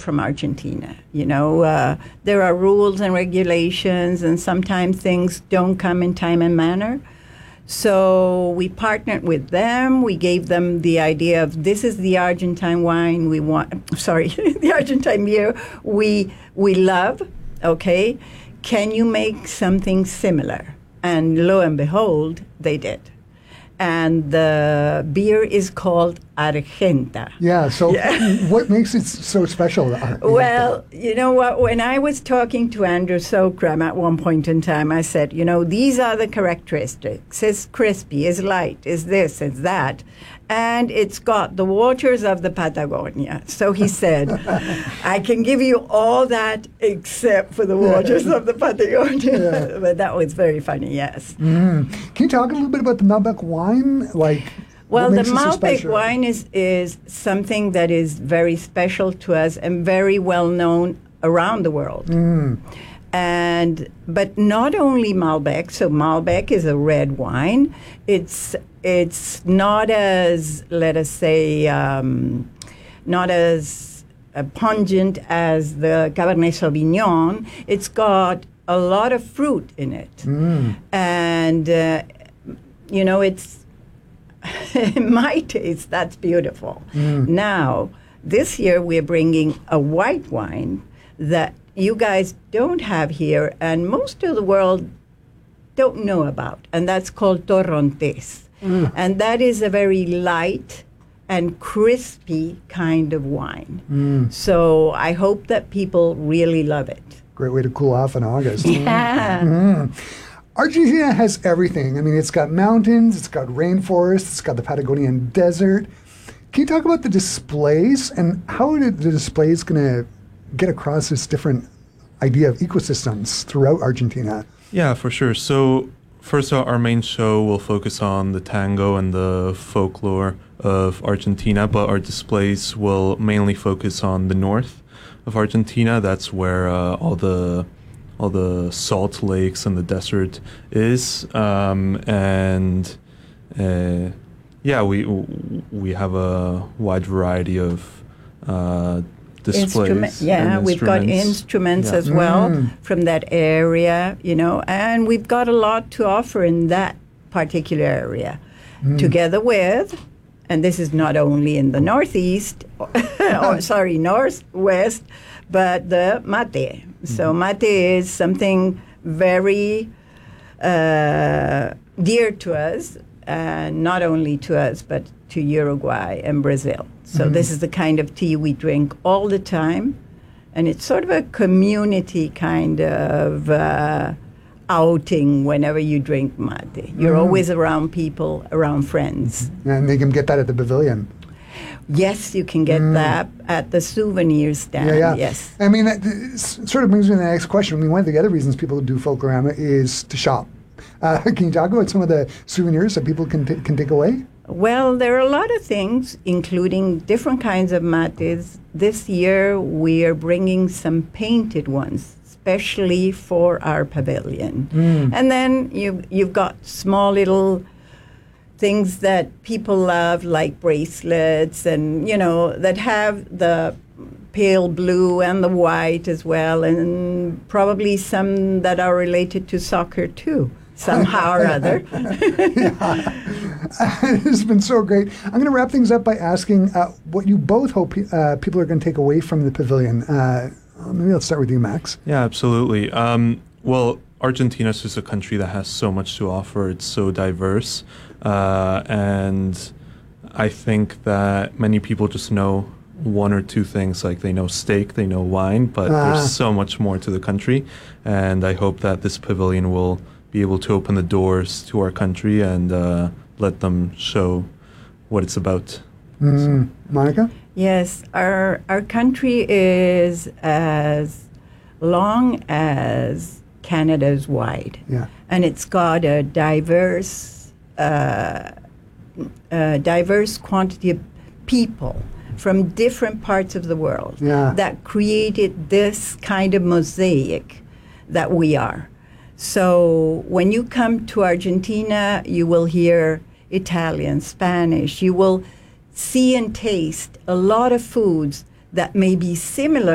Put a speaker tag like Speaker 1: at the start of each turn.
Speaker 1: from Argentina. There are rules and regulations, and sometimes things don't come in time and manner. So we partnered with them. We gave them the idea of this is the Argentine wine we want. Sorry, the Argentine beer we love. Okay, can you make something similar? And lo and behold, they did. And the beer is called Argenta.
Speaker 2: Yeah, so what makes it so special?
Speaker 1: Well, you know what? When I was talking to Andrew Sokram at one point in time, I said, these are the characteristics. It's crispy, it's light, it's this, it's that. And it's got the waters of the Patagonia. So he said, I can give you all that except for the waters of the Patagonia. Yeah. But that was very funny, yes.
Speaker 2: Mm. Can you talk a little bit about the Malbec wine?
Speaker 1: Well, the Malbec wine is something that is very special to us and very well known around the world. Mm. But not only Malbec. So Malbec is a red wine. It's not as, let us say, not as pungent as the Cabernet Sauvignon. It's got a lot of fruit in it. Mm. And, it's, in my taste, that's beautiful. Mm. Now, this year we're bringing a white wine that you guys don't have here, and most of the world don't know about, and that's called Torrontés. Mm. And that is a very light and crispy kind of wine. Mm. So I hope that people really love it.
Speaker 2: Great way to cool off in August.
Speaker 1: Yeah.
Speaker 2: Mm. Argentina has everything. I mean, it's got mountains, it's got rainforests, it's got the Patagonian desert. Can you talk about the displays and how are the displays going to get across this different idea of ecosystems throughout Argentina?
Speaker 3: Yeah, for sure. So first of all, our main show will focus on the tango and the folklore of Argentina, but our displays will mainly focus on the north of Argentina. That's where all the salt lakes and the desert is, we have a wide variety of displays.
Speaker 1: We've got instruments as well from that area, and we've got a lot to offer in that particular area, together with, and this is not only in the northwest, but the mate. So mate is something very dear to us, not only to us, but to Uruguay and Brazil. So this is the kind of tea we drink all the time, and it's sort of a community kind of outing whenever you drink mate. You're always around people, around friends.
Speaker 2: And they can get that at the pavilion.
Speaker 1: Yes, you can get that at the souvenir stand.
Speaker 2: Yeah.
Speaker 1: Yes.
Speaker 2: I mean, that sort of brings me to the next question. I mean, one of the other reasons people do Folklorama is to shop. Can you talk about some of the souvenirs that people can take away?
Speaker 1: Well, there are a lot of things, including different kinds of mates. This year, we are bringing some painted ones, especially for our pavilion. And then you've got small little things that people love, like bracelets, and that have the pale blue and the white as well, and probably some that are related to soccer too, somehow or other.
Speaker 2: It's been so great. I'm going to wrap things up by asking what you both hope people are going to take away from the pavilion. Maybe let's start with you, Max.
Speaker 3: Yeah, absolutely. Well, Argentina is just a country that has so much to offer. It's so diverse. And I think that many people just know one or two things, like they know steak, they know wine, but there's so much more to the country. And I hope that this pavilion will be able to open the doors to our country and let them show what it's about.
Speaker 2: Monica?
Speaker 1: Yes, our country is as long as Canada is wide. Yeah. And it's got a diverse quantity of people from different parts of the world that created this kind of mosaic that we are. So when you come to Argentina, you will hear Italian, Spanish. You will see and taste a lot of foods that may be similar